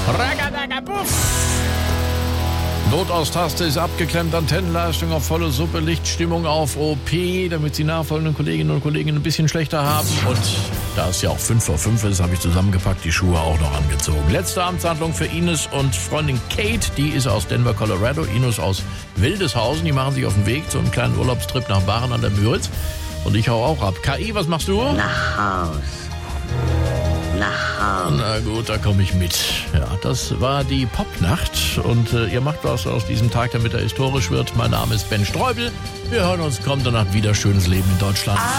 Notaustaste ist abgeklemmt, Antennenleistung auf volle Suppe, Lichtstimmung auf OP, damit Sie nachfolgenden Kolleginnen und Kollegen ein bisschen schlechter haben. Und da es ja auch 5:05 ist, habe ich zusammengepackt, die Schuhe auch noch angezogen. Letzte Amtshandlung für Ines und Freundin Kate, die ist aus Denver, Colorado. Ines aus Wildeshausen, die machen sich auf den Weg zu einem kleinen Urlaubstrip nach Waren an der Müritz. Und ich hau auch ab. KI, was machst du? Nach Haus. Na gut, da komme ich mit. Ja, das war die Popnacht und ihr macht was aus diesem Tag, damit er historisch wird. Mein Name ist Ben Streubel. Wir hören uns kommende Nacht wieder. Schönes Leben in Deutschland.